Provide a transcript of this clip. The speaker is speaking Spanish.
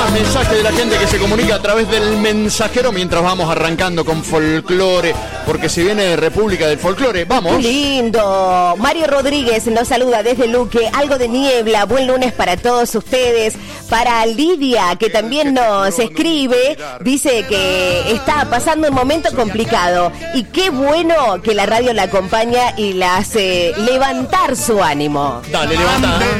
mensajes de la gente que se comunica a través del mensajero mientras vamos arrancando con folclore, porque se viene República del Folclore. Vamos. ¡Qué lindo! Mario Rodríguez nos saluda desde Luque. Algo de niebla. Buen lunes para todos ustedes. Para Lidia, que también nos escribe, dice que está pasando un momento complicado. Y qué bueno que la radio la acompaña y la hace levantar su ánimo. Dale, levanta.